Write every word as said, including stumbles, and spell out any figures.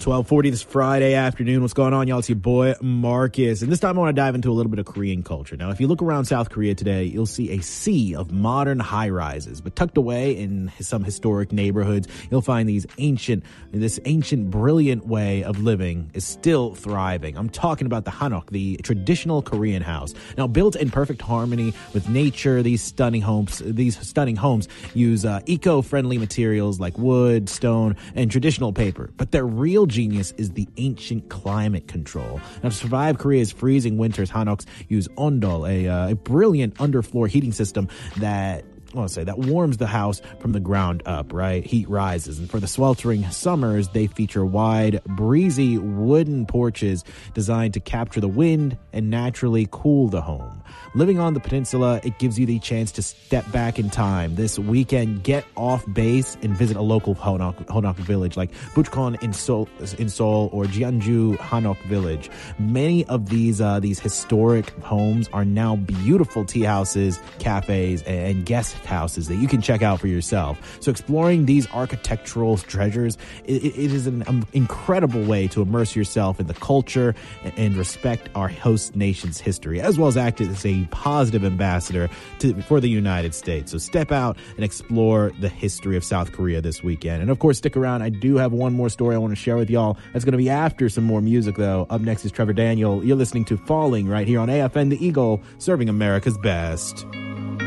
twelve forty this Friday afternoon. What's going on, y'all? It's your boy, Marcus. And this time I want to dive into a little bit of Korean culture. Now, if you look around South Korea today, you'll see a sea of modern high-rises. But tucked away in some historic neighborhoods, you'll find these ancient, this ancient, brilliant way of living is still thriving. I'm talking about the Hanok, the traditional Korean house. Now, built in perfect harmony with nature, these stunning homes, these stunning homes use uh, eco-friendly materials like wood, stone, and traditional paper. But their real genius is the ancient climate control. Now, to survive Korea's freezing winters, Hanoks use ondol, a, uh, a brilliant underfloor heating system that I want to say that warms the house from the ground up, right? Heat rises. And for the sweltering summers, they feature wide, breezy wooden porches designed to capture the wind and naturally cool the home. Living on the peninsula, it gives you the chance to step back in time. This weekend, get off base and visit a local Hanok, Hanok village like Bucheon in Seoul, in Seoul or Jeonju Hanok village. Many of these uh, these historic homes are now beautiful tea houses, cafes, and guest houses that you can check out for yourself. So exploring these architectural treasures, it, it is an um, incredible way to immerse yourself in the culture and, and respect our host nation's history, as well as act as a positive ambassador to, for the United States. So step out and explore the history of South Korea this weekend. And of course, stick around. I do have one more story I want to share with y'all. That's going to be after some more music, though. Up next is Trevor Daniel. You're listening to Falling right here on A F N The Eagle, serving America's best.